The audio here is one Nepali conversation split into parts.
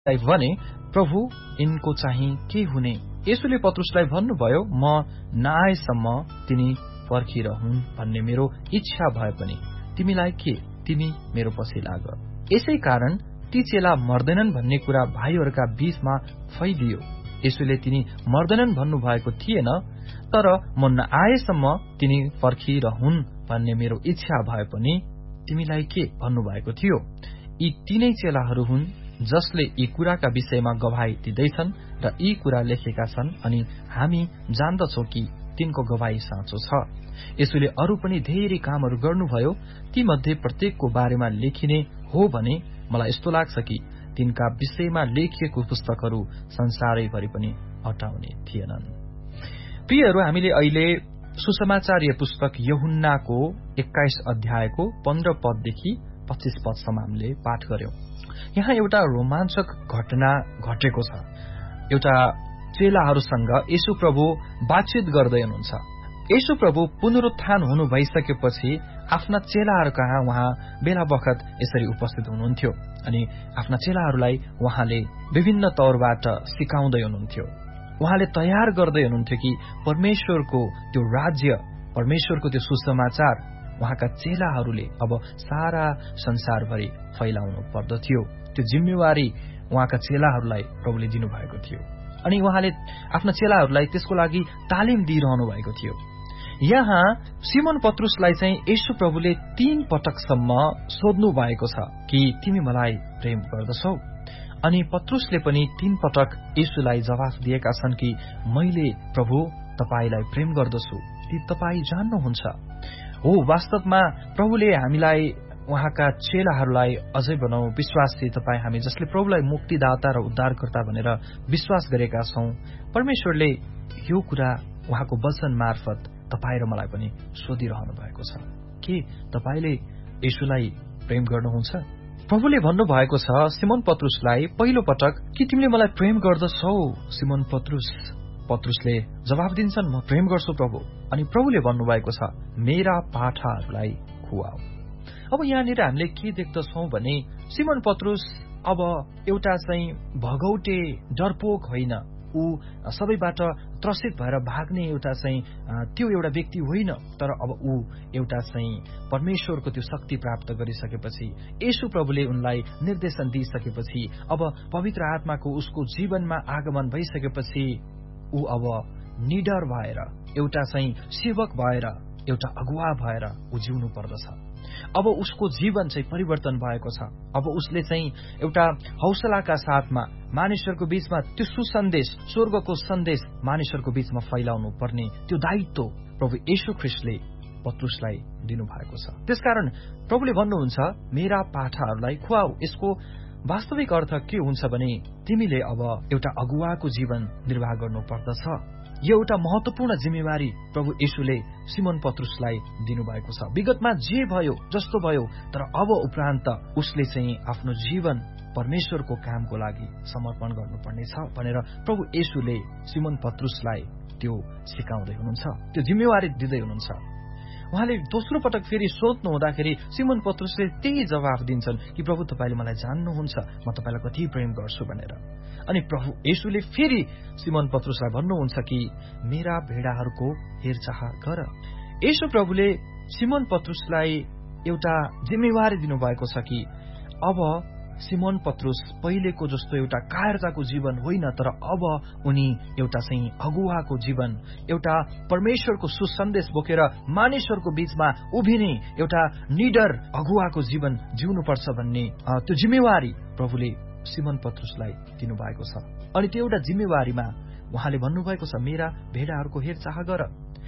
भने, प्रभु यिनको चाहिँ के हुने? येशूले पत्रुसलाई भन्नुभयो, म नआएसम्म तिनी पर्खिरहुन् भन्ने मेरो इच्छा भए पनि तिमीलाई के? तिमी मेरो पछि लाग। यसै कारण ती चेला मर्दैनन् भन्ने कुरा भाइहरूका बीचमा फैलियो। येशूले तिनी मर्दैनन् भन्नुभएको थिएन, तर म नआएसम्म तिनी पर्खिरहुन् भन्ने मेरो इच्छा भए पनि तिमीलाई के भन्नुभएको थियो। यी तीनै चेलाहरू हुन् जसले यी कुराका विषयमा गवाही दिँदैछन् र यी कुरा लेखेका छन्, अनि हामी जान्दछौ कि तिनको गवाही साँचो छ। येशूले अरू पनि धेरै कामहरू गर्नुभयो, ती मध्ये प्रत्येकको बारेमा लेखिने हो भने मलाई यस्तो लाग्छ कि तिनका विषयमा लेखिएको पुस्तकहरू संसारैभरि पनि हटाउने थिएनन्। प्रियहरू, हामीले अहिले सुसमाचारीय पुस्तक यूहन्नाको 21 अध्यायको 15 पददेखि 25 पदसम्म हामीले पाठ गर्यौं। यहाँ एउटा रोमाञ्चक घटना घटेको छ। एउटा चेलाहरूसँग येशू प्रभु बातचित गर्दै हुनुहुन्छ। येशू प्रभु पुनरुत्थान हुनु भइसकेपछि आफ्ना चेलाहरू कहाँ उहाँ बेला बखत यसरी उपस्थित हुनुहुन्थ्यो अनि आफ्ना चेलाहरूलाई उहाँले विभिन्न तौरबाट सिकाउँदै हुनुहुन्थ्यो। उहाँले तयार गर्दै हुनुहुन्थ्यो कि परमेश्वरको त्यो राज्य, परमेश्वरको त्यो सुसमाचार उहाँका चेलाहरूले अब सारा संसारभरि फैलाउनु पर्दथ्यो। त्यो जिम्मेवारी उहाँका चेलाहरूलाई प्रभुले दिनुभएको थियो अनि उहाँले आफ्ना चेलाहरूलाई त्यसको लागि तालिम दिइरहनु भएको थियो। यहाँ सिमोन पत्रुसलाई चाहिँ येशू प्रभुले 3 पटकसम्म सोध्नु भएको छ कि तिमी मलाई प्रेम गर्दछौ? अनि पत्रुसले पनि 3 पटक येशूलाई जवाफ दिएका छन् कि मैले प्रभु तपाईलाई प्रेम गर्दछु, ती तपाई जान्नुहुन्छ। हो, वास्तवमा प्रभुले हामीलाई, उहाँका चेलाहरूलाई अझै भनौं विश्वासी तपाई हामी जसले प्रभुलाई मुक्तिदाता र उद्धारकर्ता भनेर विश्वास गरेका छौं, परमेश्वरले यो कुरा उहाँको वचन मार्फत तपाई र मलाई पनि सोधिरहनु भएको छ के तपाईले येशूलाई प्रेम गर्नुहुन्छ? प्रभुले भन्नुभएको छ सिमोन पत्रुसलाई पहिलो पटक कि तिमीले मलाई प्रेम गर्दछौ सिमोन पत्रुस? पत्रुसले जवाफ दिन्छन्, म प्रेम गर्छु प्रभु। अनि प्रभुले भन्नुभएको छ मेरा पाठाहरूलाई खुवाऊ। अब यहाँनिर हामीले के देख्दछौं भने सिमोन पत्रुस अब एउटा चाहिँ भगौटे डरपोक होइन, ऊ सबैबाट त्रसित भएर भाग्ने एउटा चाहिँ त्यो एउटा व्यक्ति होइन, तर अब ऊ एउटा चाहिँ परमेश्वरको त्यो शक्ति प्राप्त गरिसकेपछि, येशू प्रभुले उनलाई निर्देशन दिइसकेपछि, अब पवित्र आत्माको उसको जीवनमा आगमन भइसकेपछि ऊ अब निडर भएर, एउटा चाहिँ सेवक भएर, एउटा अगुवा भएर ऊ जिउनु पर्दछ। अब उसको जीवन चाहिँ परिवर्तन भएको छ। अब उसले चाहिँ एउटा हौसलाका साथमा मानिसहरूको बीचमा त्यो सुसन्देश, स्वर्गको सन्देश मानिसहरूको बीचमा फैलाउनु पर्ने त्यो दायित्व प्रभु येशू ख्रीष्टले पत्रुसलाई दिनुभएको छ। त्यसकारण प्रभुले भन्नुहुन्छ मेरा पाठाहरूलाई खुवाऊ। यसको वास्तविक अर्थ के हुन्छ भने तिमीले अब एउटा अगुवाको जीवन निर्वाह गर्नु पर्दछ। यो एउटा महत्वपूर्ण जिम्मेवारी प्रभु येशूले सिमोन पत्रुसलाई दिनुभएको छ। विगतमा जे भयो जस्तो भयो, तर अब उपरान्त उसले चाहिँ आफ्नो जीवन परमेश्वरको कामको लागि समर्पण गर्नुपर्नेछ भनेर प्रभु येशूले सिमोन पत्रुसलाई त्यो सिकाउँदै हुनुहुन्छ, त्यो जिम्मेवारी दिँदै हुनुहुन्छ। उहाँले दोस्रो पटक फेरि सोध्नु हुँदाखेरि सिमोन पत्रुसले त्यही जवाफ दिन्छन् कि प्रभु तपाईले मलाई जान्नुहुन्छ, म तपाईलाई कति प्रेम गर्छु भनेर। अनि प्रभु येशूले फेरि सिमोन पत्रुसलाई भन्नुहुन्छ कि मेरा भेडाहरूको हेरचाह गर। येशू प्रभुले सिमोन पत्रुसलाई एउटा जिम्मेवारी दिनुभएको छ कि अब सिमोन पत्रुस पहिलेको जस्तो एउटा कायरताको जीवन होइन, तर अब उनी एउटा चाहिँ अगुवाको जीवन, एउटा परमेश्वरको सुसन्देश बोकेर मानिसहरूको बीचमा उभिने एउटा निडर अगुवाको जीवन जिउनुपर्छ भन्ने त्यो जिम्मेवारी प्रभुले सिमोन पत्रुसलाई दिनुभएको छ। अनि त्यो एउटा जिम्मेवारीमा उहाँले भन्नुभएको छ मेरा भेडाहरूको हेरचाह गर।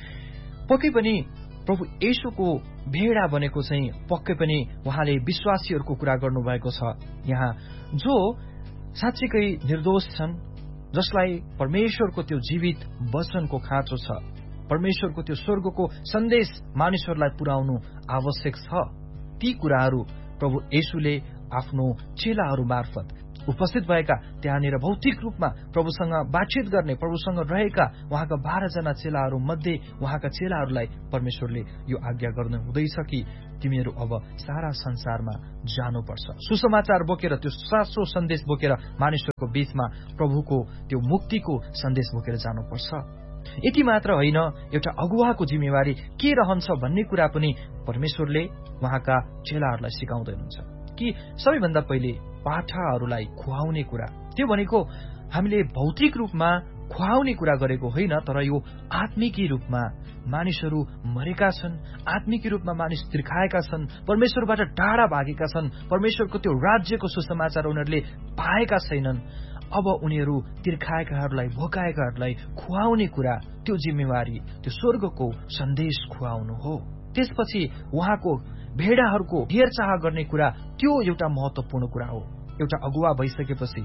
पक्कै पनि प्रभु येशूको भेडा बनेको चाहिँ पक्कै पनि उहाँले विश्वासीहरूको कुरा गर्नुभएको छ, यहाँ जो साँच्चीकै निर्दोष छन्, जसलाई परमेश्वरको त्यो जीवित वचनको खाँचो छ, परमेश्वरको त्यो स्वर्गको सन्देश मानिसहरूलाई पुर्याउनु आवश्यक छ। ती कुराहरू प्रभु येशूले आफ्नो चेलाहरू मार्फत उपस्थित भएका त्यहाँनिर भौतिक रूपमा प्रभुसँग बातचित गर्ने, प्रभुसँग रहेका उहाँका 12 जना चेलाहरू मध्ये उहाँका चेलाहरूलाई परमेश्वरले यो आज्ञा गर्नु हुँदैछ कि तिमीहरू अब सारा संसारमा जानुपर्छ, सुसमाचार बोकेर, त्यो साँचो सन्देश बोकेर मानिसहरूको बीचमा प्रभुको त्यो मुक्तिको सन्देश बोकेर जानुपर्छ। यति मात्र होइन, एउटा अगुवाको जिम्मेवारी के रहन्छ भन्ने कुरा पनि परमेश्वरले उहाँका चेलाहरूलाई सिकाउँदै हुनुहुन्छ कि सबैभन्दा पहिले पाठाहरूलाई खुवाउने कुरा, त्यो भनेको हामीले भौतिक रूपमा खुवाउने कुरा गरेको होइन, तर यो आत्मिकी रूपमा मानिसहरू मरेका छन्, आत्मिकी रूपमा मानिस तिर्खाएका छन्, परमेश्वरबाट टाढा भागेका छन्, परमेश्वरको त्यो राज्यको सुसमाचार उनीहरूले पाएका छैनन्। अब उनीहरू तिर्खाएकाहरूलाई, भोकाएकाहरूलाई खुवाउने कुरा, त्यो जिम्मेवारी त्यो स्वर्गको सन्देश खुवाउनु हो। त्यसपछि उहाँको भेडाहरूको हेरचाह गर्ने कुरा, त्यो एउटा महत्वपूर्ण कुरा हो। एउटा अगुवा भइसकेपछि,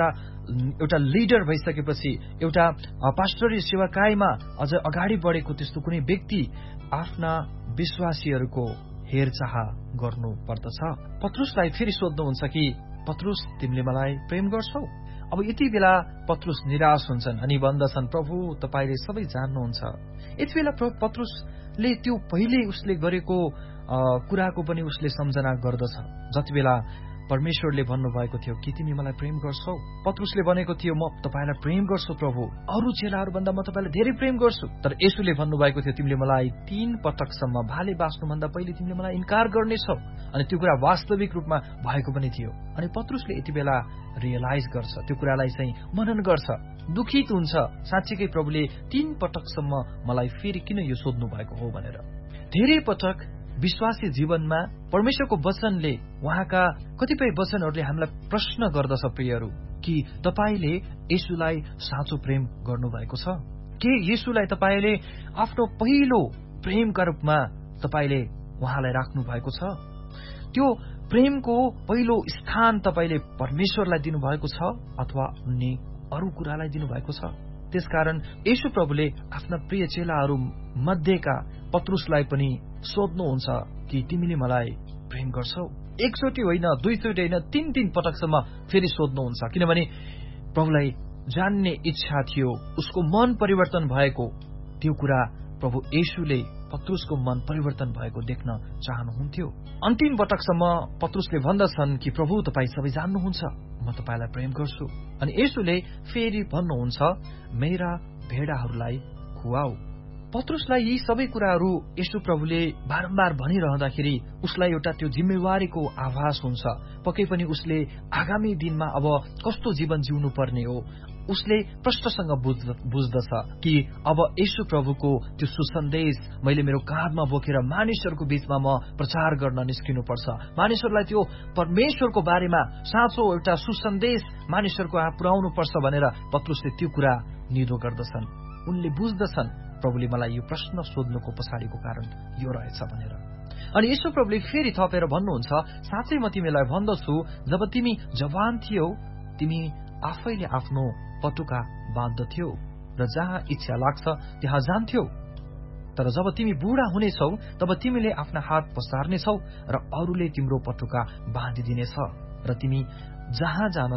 एउटा लिडर भइसकेपछि, एउटा पास्टरी सेवाकाईमा अझ अगाडि बढेको त्यस्तो कुनै व्यक्ति आफ्ना विश्वासीहरूको हेरचाह गर्नु पर्दछ। पत्रुसलाई फेरि सोध्नुहुन्छ कि पत्रुस, तिमीले मलाई प्रेम गर्छौ? अब यति बेला पत्रुस निराश हुन्छन् अनि भन्दछन्, प्रभु तपाईले सबै जान्नुहुन्छ। यति बेला पत्रुसले त्यो पहिले उसले गरेको कुराको पनि उसले सम्झना गर्दछ। जति बेला परमेश्वरले भन्नुभएको थियो कि तिमी मलाई प्रेम गर्छौ, पत्रुसले भनेको थियो म तपाईलाई प्रेम गर्छु प्रभु, अरू चेलाहरू भन्दा म तपाईलाई धेरै प्रेम गर्छु। तर येशूले भन्नुभएको थियो तिमीले मलाई 3 पटकसम्म भाले बाँच्नुभन्दा पहिले तिमीले मलाई इन्कार गर्नेछौ। अनि त्यो कुरा वास्तविक रूपमा भएको पनि थियो। अनि पत्रुसले यति बेला रियलाइज गर्छ, त्यो कुरालाई चाहिँ मनन गर्छ, दुखित हुन्छ, साँच्चीकै प्रभुले 3 पटकसम्म मलाई फेरि किन यो सोध्नु भएको हो भनेर। धेरै पटक विश्वासी जीवनमा परमेश्वरको वचनले, उहाँका कतिपय वचनहरूले हामीलाई प्रश्न गर्दछ प्रियहरू, कि तपाईले येशूलाई साँचो प्रेम गर्नुभएको छ? के येशूलाई तपाईले आफ्नो पहिलो प्रेमका रूपमा तपाईले उहाँलाई राख्नु भएको छ? त्यो प्रेमको पहिलो स्थान तपाईले परमेश्वरलाई दिनुभएको छ अथवा अन्य अरू कुरालाई दिनुभएको छ? त्यसकारण येशू प्रभुले आफ्ना प्रिय चेलाहरू मध्येका पत्रुसलाई पनि सोध्नुहुन्छ कि तिमीले मलाई प्रेम गर्छौ? एकचोटि होइन, दुईचोटि होइन, 3 पटकसम्म फेरि सोध्नुहुन्छ, किनभने प्रभुलाई जान्ने इच्छा थियो, उसको मन परिवर्तन भएको त्यो कुरा प्रभु येशूले पत्रुसको मन परिवर्तन भएको देख्न चाहनुहुन्थ्यो। अन्तिम पटकसम्म पत्रुसले भन्दछन् कि प्रभु तपाईँ सबै जान्नुहुन्छ, म तपाईलाई प्रेम गर्छु। अनि येशूले फेरि भन्नुहुन्छ, मेरा भेडाहरूलाई खुवाऊ। पत्रुसलाई यी सबै कुराहरू येशू प्रभुले बारम्बार भनिरहँदाखेरि उसलाई एउटा त्यो जिम्मेवारीको आभास हुन्छ। पक्कै पनि उसले आगामी दिनमा अब कस्तो जीवन जिउनु पर्ने हो उसले प्रष्टसँग बुझ्दछ कि अब येशू प्रभुको त्यो सुसन्देश मैले मेरो काँधमा बोकेर मानिसहरूको बीचमा म प्रचार गर्न निस्किनु पर्छ। मानिसहरूलाई त्यो परमेश्वरको बारेमा साँचो एउटा सुसन्देश मानिसहरूको पुर्याउनु पर्छ भनेर पत्रुसले त्यो कुरा निदो गर्दछन्। उनले बुझ्दछन् प्रभुले मलाई यो प्रश्न सोध्नुको पछाडिको कारण यो रहेछ भनेर। अनि येशू प्रभुले फेरि थपेर भन्नुहुन्छ, साँच्चै म तिमीलाई भन्दछु, जब तिमी जवान थियौ तिमी आफैले आफ्नो पटुका बाँध्दथ्यौ र जहाँ इच्छा लाग्छ त्यहाँ जान्थ्यौ। तर जब तिमी बुढा हुनेछौ तब तिमीले आफ्ना हात पसार्नेछौ र अरूले तिम्रो पटुका बाँधिदिनेछ र तिमी जहाँ जान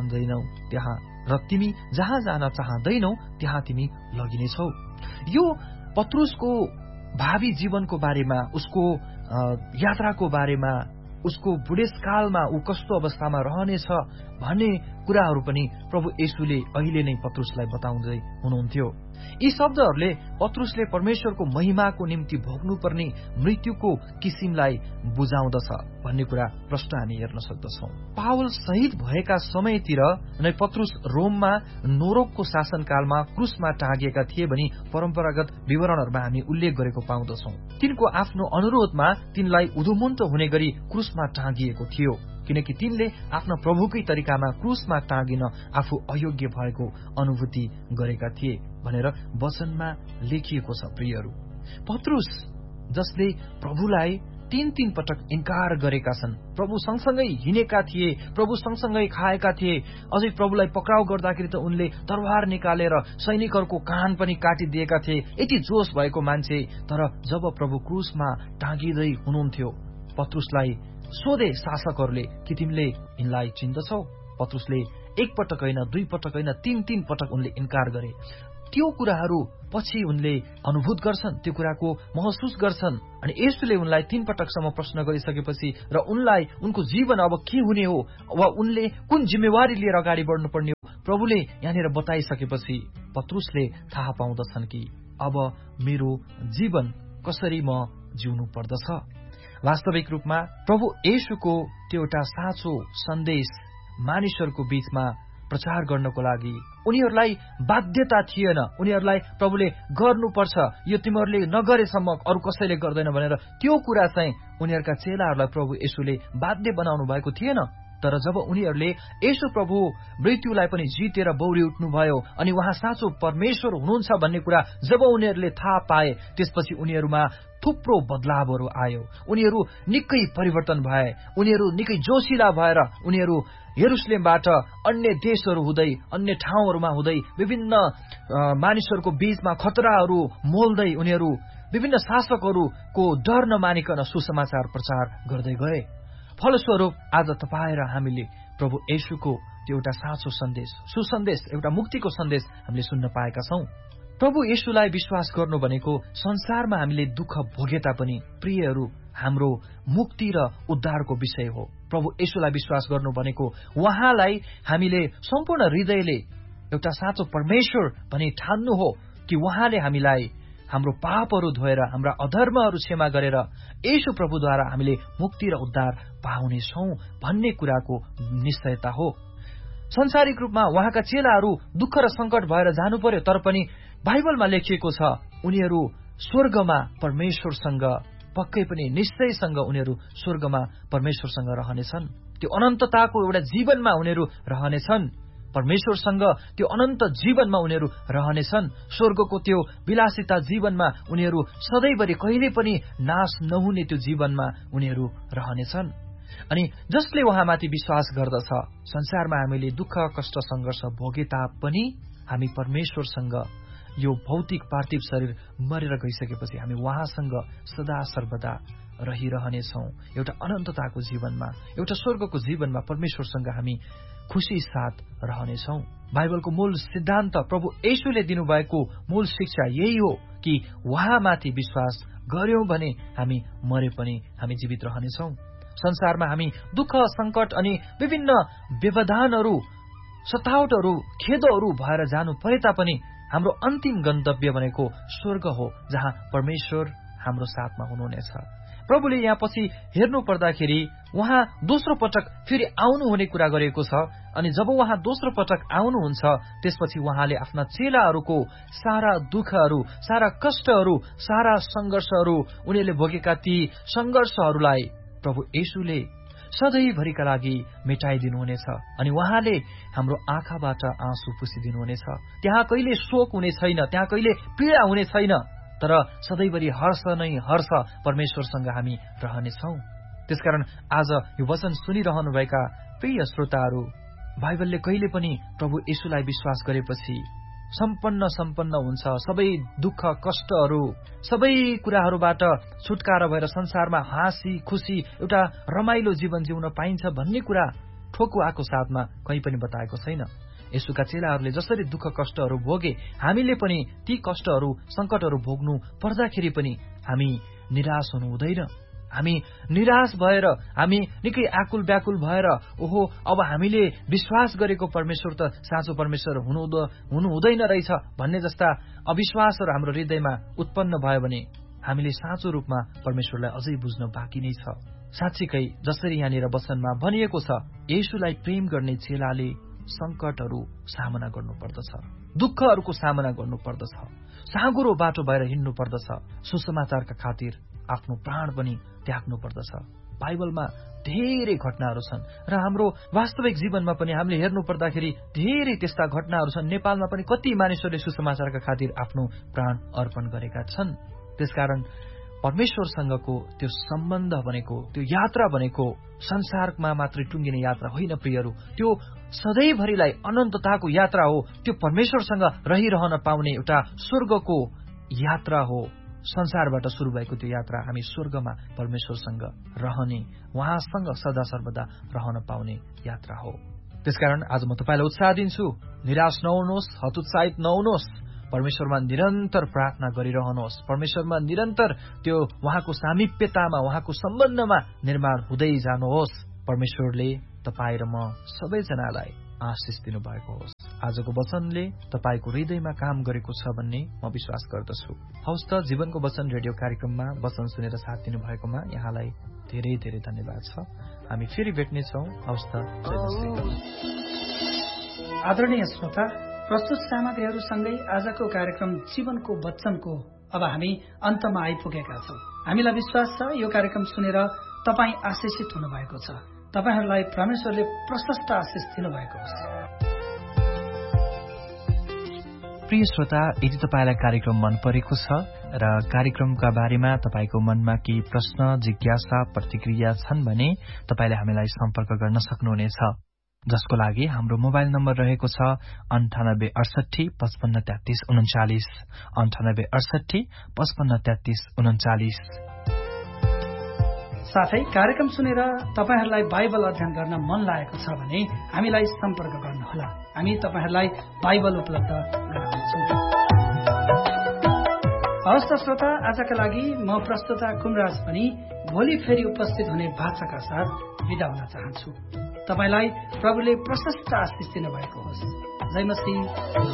चाहँदैनौ त्यहाँ तिमी लगिनेछौ। यो पत्रुसको भावी जीवनको बारेमा, उसको यात्राको बारेमा, उसको बुढेसकालमा ऊ कस्तो अवस्थामा रहनेछ भन्ने कुराहरू पनि प्रभु येशूले अहिले नै पत्रुसलाई बताउँदै हुनुहुन्थ्यो। यी शब्दहरूले पत्रुसले परमेश्वरको महिमाको निम्ति भोग्नुपर्ने मृत्युको किसिमलाई बुझाउँदछ भन्ने कुरा प्रष्ट हामी हेर्न सक्दछौँ। पावल शहीद भएका समयतिर नै पत्रुस रोममा नोरोकको शासनकालमा क्रुसमा टाँगिएका थिए भनी परम्परागत विवरणहरूमा हामी उल्लेख गरेको पाउँदछौँ। तिनको आफ्नो अनुरोधमा तिनलाई उधुमुन्ट हुने गरी क्रुसमा टाँगिएको थियो, किनकि तिनले आफ्ना प्रभुकै तरिकामा क्रुसमा टाँगिन आफू अयोग्य भएको अनुभूति गरेका थिए भनेर वचनमा लेखिएको छ। प्रियहरू, पत्रुस जसले प्रभुलाई 3 पटक इन्कार गरेका छन्, प्रभु सँगसँगै हिँडेका थिए, प्रभु सँगसँगै खाएका थिए, अझै प्रभुलाई पक्राउ गर्दाखेरि त उनले तरवार निकालेर सैनिकहरूको कान पनि काटिदिएका थिए, यति जोश भएको मान्छे। तर जब प्रभु क्रुसमा टाँगिँदै हुनुहुन्थ्यो, पत्रुसलाई सोधे शासकहरूले कि तिमीले यिनलाई चिन्दछौ? पत्रुसले एक पटक होइन, दुई पटक होइन, तीन पटक उनले इन्कार गरे। त्यो कुराहरू पछि उनले अनुभूत गर्छन्, त्यो कुराको महसुस गर्छन्। अनि येशूले उनलाई 3 पटकसम्म प्रश्न गरिसकेपछि र उनलाई उनको जीवन अब के हुने हो वा उनले कुन जिम्मेवारी लिएर अगाडि बढ्नुपर्ने हो प्रभुले यहाँनिर बताइसकेपछि पत्रुसले थाहा पाउँदछन् कि अब मेरो जीवन कसरी म जिउनु पर्दछ। वास्तविक रूपमा प्रभु येशूको त्यो एउटा साँचो सन्देश मानिसहरूको बीचमा प्रचार गर्नको लागि उनीहरूलाई बाध्यता थिएन। उनीहरूलाई प्रभुले गर्नुपर्छ, यो तिमीहरूले नगरेसम्म अरू कसैले गर्दैन भनेर त्यो कुरा चाहिँ उनीहरूका चेलाहरूलाई प्रभु येशूले बाध्य बनाउनु भएको थिएन। तर जब उनीहरूले येशू प्रभु मृत्युलाई पनि जितेर बौरी उठ्नुभयो अनि उहाँ साँचो परमेश्वर हुनुहुन्छ भन्ने कुरा जब उनीहरूले थाहा पाए, त्यसपछि उनीहरूमा थुप्रो बदलावहरू आयो। उनीहरू निकै परिवर्तन भए, उनीहरू निकै जोसिला भएर उनीहरू यरुशलेमबाट अन्य देशहरू हुँदै, अन्य ठाउँहरूमा हुँदै, विभिन्न मानिसहरूको बीचमा खतराहरू मोल्दै उनीहरू विभिन्न शासकहरूको डर नमानिकन सुसमाचार प्रचार गर्दै गए। फलस्वरूप आज तपाईँ र हामीले प्रभु येशूको त्यो एउटा साँचो सन्देश, सुसन्देश, एउटा मुक्तिको सन्देश हामीले सुन्न पाएका छौं। प्रभु येशूलाई विश्वास गर्नु भनेको संसारमा हामीले दुःख भोगे तापनि प्रियहरू हाम्रो मुक्ति र उद्धारको विषय हो। प्रभु येशूलाई विश्वास गर्नु भनेको उहाँलाई हामीले सम्पूर्ण हृदयले एउटा साँचो परमेश्वर भनी ठान्नु हो कि उहाँले हामीलाई हाम्रो पापहरू धोएर हाम्रा अधर्महरू क्षमा गरेर येशू प्रभुद्वारा हामीले मुक्ति र उद्धार पाउनेछौं भन्ने कुराको निश्चयता हो। संसारिक रूपमा उहाँका चेलाहरू दुःख र संकट भएर जानु पर्यो, तर पनि बाइबलमा लेखिएको छ उनीहरू स्वर्गमा परमेश्वरसँग पक्कै पनि निश्चयसँग उनीहरू स्वर्गमा परमेश्वरसँग रहनेछन्। त्यो अनन्तताको एउटा जीवनमा उनीहरू रहनेछन्। परमेश्वरसँग त्यो अनन्त जीवनमा उनीहरू रहनेछन्। स्वर्गको त्यो विलासिता जीवनमा उनीहरू सधैँभरि कहिले पनि नाश नहुने त्यो जीवनमा उनीहरू रहनेछन्। अनि जसले उहाँमाथि विश्वास गर्दछ, संसारमा हामीले दुःख कष्ट संघर्ष भोगे तापनि हामी परमेश्वरसँग यो भौतिक पार्थिव शरीर मरेर गइसकेपछि हामी उहाँसँग सदा सर्वदा रहिरहनेछौं। एउटा अनन्तताको जीवनमा, एउटा स्वर्गको जीवनमा परमेश्वरसँग हामी खुशी साथ रहनेछौं। बाइबलको मूल सिद्धान्त प्रभु येशूले दिनुभएको मूल शिक्षा यही हो कि उहाँमाथि विश्वास गर्यौं भने हामी मरे पनि हामी जीवित रहनेछौं। संसारमा हामी दुःख संकट अनि विभिन्न व्यवधानहरू, सतावटहरू, खेदहरू भएर जानु परे तापनि हाम्रो अन्तिम गन्तव्य भनेको स्वर्ग हो, जहाँ परमेश्वर हाम्रो साथमा हुनुहुनेछ। प्रभुले यहाँ पछि हेर्नु पर्दाखेरि उहाँ दोस्रो पटक फेरि आउनुहुने कुरा गरेको छ। अनि जब उहाँ दोस्रो पटक आउनुहुन्छ त्यसपछि उहाँले आफ्ना चेलाहरूको सारा दुःखहरू, सारा कष्टहरू, सारा संघर्षहरू, उनीहरूले भोगेका ती संघर्षहरूलाई प्रभु येशूले सधैँभरिका लागि मेटाइदिनुहुनेछ। अनि उहाँले हाम्रो आँखाबाट आँसु पुसिदिनुहुनेछ। त्यहाँ कहिले शोक हुने छैन, त्यहाँ कहिले पीडा हुने छैन, तर सधैँभरि हर्ष नै हर्ष परमेश्वरसँग हामी रहनेछौं। त्यसकारण आज यो वचन सुनिरहनुभएका प्रिय श्रोताहरू, बाइबलले कहिले पनि प्रभु येशूलाई विश्वास गरेपछि सम्पन्न हुन्छ, सबै दुःख कष्टहरू, सबै कुराहरूबाट छुटकारा भएर संसारमा हाँसी खुशी एउटा रमाइलो जीवन जिउन पाइन्छ भन्ने कुरा ठोकुवाको साथमा कहीँ पनि बताएको छैन। येशूका चेलाहरूले जसरी दुःख कष्टहरू भोगे, हामीले पनि ती कष्टहरू संकटहरू भोग्नु पर्दाखेरि पनि हामी निराश हुनु हुँदैन। हामी निराश भएर, हामी निकै आकुल व्याकुल भएर ओहो अब हामीले विश्वास गरेको परमेश्वर त साँचो परमेश्वर हुनु हुँदैन रहेछ भन्ने जस्ता अविश्वासहरू हाम्रो हृदयमा उत्पन्न भयो भने हामीले साँचो रूपमा परमेश्वरलाई अझै बुझ्न बाँकी नै छ। साँच्चीकै जसरी यहाँनिर वचनमा भनिएको छ, येशूलाई प्रेम गर्ने चेलाले संकटहरू सामना गर्नु पर्दछ, दुःखहरूको सामना गर्नु पर्दछ, साँगुरो बाटो भएर हिँड्नु पर्दछ, सुसमाचारका खातिर आफ्नो प्राण पनि त्याग्नु पर्दछ। बाइबलमा धेरै घटनाहरू छन् र हाम्रो वास्तविक जीवनमा पनि हामीले हेर्नु पर्दाखेरि धेरै त्यस्ता घटनाहरू छन्। नेपालमा पनि कति मानिसहरूले सुसमाचारका खातिर आफ्नो प्राण अर्पण गरेका छन्। त्यसकारण परमेश्वरसँगको त्यो सम्बन्ध भनेको, त्यो यात्रा भनेको संसारमा मात्रै टुङ्गिने यात्रा होइन प्रियहरू, त्यो सधैँभरिलाई अनन्तताको यात्रा हो। त्यो परमेश्वरसँग रहिरहन पाउने एउटा स्वर्गको यात्रा हो। संसारबाट सुरु भएको त्यो यात्रा हामी स्वर्गमा परमेश्वरसँग रहने, उहाँसँग सदा सर्वदा रहन पाउने यात्रा हो। त्यसकारण आज म तपाईलाई उत्साह दिन्छु, निराश नहुनुहोस्, हतोत्साहित नहुनुहोस्, परमेश्वरमा निरन्तर प्रार्थना गरिरहनुहोस्, परमेश्वरमा निरन्तर त्यो उहाँको सामिप्यतामा, उहाँको सम्बन्धमा निर्माण हुँदै जानुहोस्। परमेश्वरले तपाईँ र म सबैजनालाई आशिष दिनुभएको होस्। आजको वचनले तपाईको हृदयमा काम गरेको छ भन्ने म विश्वास गर्दछु। हवस् त, जीवनको वचन रेडियो कार्यक्रममा वचन सुनेर साथ दिनुभएकोमा यहाँलाई धेरै धेरै धन्यवाद छ। हामी फेरि भेट्नेछौँ। हवस् त, जय मसीह। आदरणीय श्रोता, प्रस्तुत सामग्रीहरूसँगै आजको कार्यक्रम जीवनको वचनको अब हामी अन्तमा आइपुगेका छौं। हामीलाई विश्वास छ यो कार्यक्रम सुनेर तपाई आशिषित हुनुभएको छ। तपाईहरूलाई परमेश्वरले प्रशस्त आशिष दिनुभएको होस्। प्रिय श्रोता, यदि तपाईलाई कार्यक्रम मन परेको छ र कार्यक्रमका बारेमा तपाईको मनमा केही प्रश्न, जिज्ञासा, प्रतिक्रिया छन् भने तपाईले हामीलाई सम्पर्क गर्न सक्नुहुनेछ, जसको लागि हाम्रो मोबाइल नम्बर रहेको छ 9868 55 33 39, 9868 55 33 39। साथै कार्यक्रम सुनेर तपाईहरूलाई बाइबल अध्ययन गर्न मन लागेको छ भने हामीलाई सम्पर्क गर्नुहोला। हामी तपाईहरूलाई बाइबल उपलब्ध गराउँछौं। हवस् त श्रोता, आजका लागि म प्रस्तुता कुमराज पनि भोलि फेरि उपस्थित हुने भाषाका साथ बिदा हुन चाहन्छु। तपाईलाई प्रभुले प्रशस्त आशिष दिनुभएको होस्। जय मसीह।